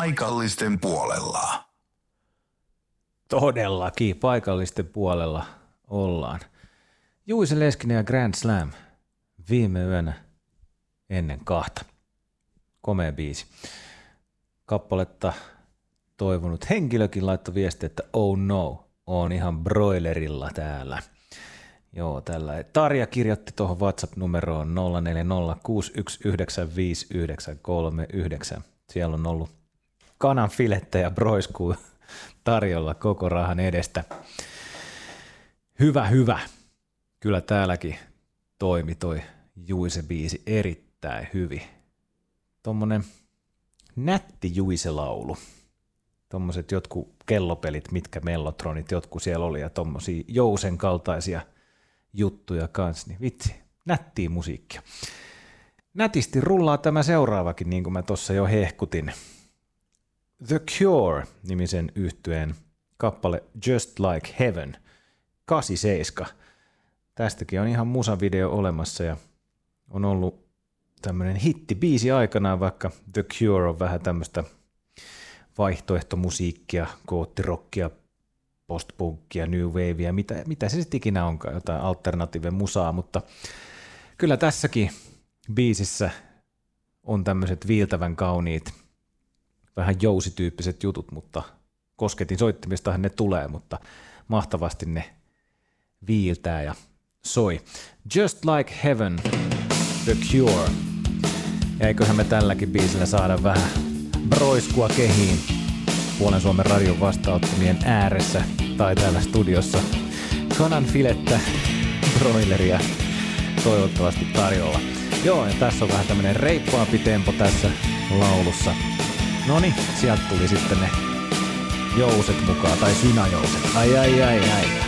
paikallisten puolella. Todellakin, paikallisten puolella ollaan. Juise Leskinen ja Grand Slam viime yönä ennen 2. Komea biisi. Kappaletta toivonut henkilökin laittoi viesti, että oh no, on ihan broilerilla täällä. Joo, tällä. Tarja kirjoitti tuohon WhatsApp-numeroon 0406195939. Siellä on ollut kananfilettä ja broiskuu tarjolla koko rahan edestä. Hyvä. Kyllä täälläkin toimi toi Juise-biisi erittäin hyvin. Tommonen nätti Juise-laulu. Tommoset jotkut kellopelit, mitkä mellotronit, jotkut siellä oli ja tommosia Jousen kaltaisia juttuja kans, niin vitsi, nättiä musiikkia. Nätisti rullaa tämä seuraavakin, niin kuin mä tossa jo hehkutin. The Cure-nimisen yhtyeen kappale Just Like Heaven, 87. Tästäkin on ihan musavideo olemassa ja on ollut tämmönen hittibiisi aikanaan, vaikka The Cure on vähän tämmöistä vaihtoehtomusiikkia, goottirockia, postpunkkia, new wavea, mitä se sitten ikinä onkaan, jotain alternative musaa, mutta kyllä tässäkin biisissä on tämmöiset viiltävän kauniit, vähän jousityyppiset jutut, mutta kosketin soittimistahan ne tulee, mutta mahtavasti ne viiltää ja soi. Just Like Heaven, The Cure. Ja eiköhän me tälläkin biisillä saada vähän broiskua kehiin Puolen Suomen radion vastaanottamien ääressä tai täällä studiossa. Kananfilettä, broileria toivottavasti tarjolla. Joo, ja tässä on vähän tämmönen reippaampi tempo tässä laulussa. Noniin, sieltä tuli sitten ne jouset mukaan, tai synäjouset. Ai.